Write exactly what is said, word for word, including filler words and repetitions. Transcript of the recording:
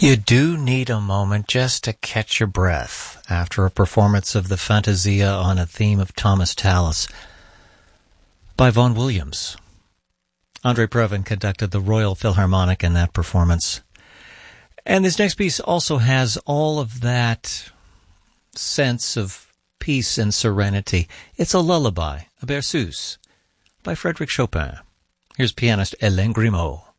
You do need a moment just to catch your breath after a performance of the Fantasia on a theme of Thomas Tallis by Vaughan Williams. Andre Previn conducted the Royal Philharmonic in that performance. And this next piece also has all of that sense of peace and serenity. It's a lullaby, a berceuse, by Frédéric Chopin. Here's pianist Hélène Grimaud.